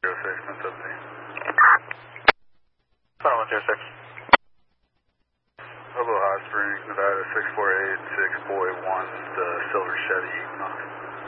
106. Hello, Hot Springs, Nevada 6486, boy 1, the silver Chevy Equinox.